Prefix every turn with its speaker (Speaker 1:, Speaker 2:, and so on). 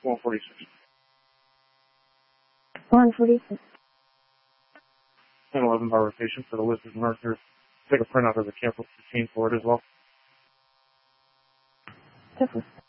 Speaker 1: 146.
Speaker 2: 146.
Speaker 1: 1011 by rotation for the listed marker. Take a printout of the cancel routine for it as well.
Speaker 2: Different.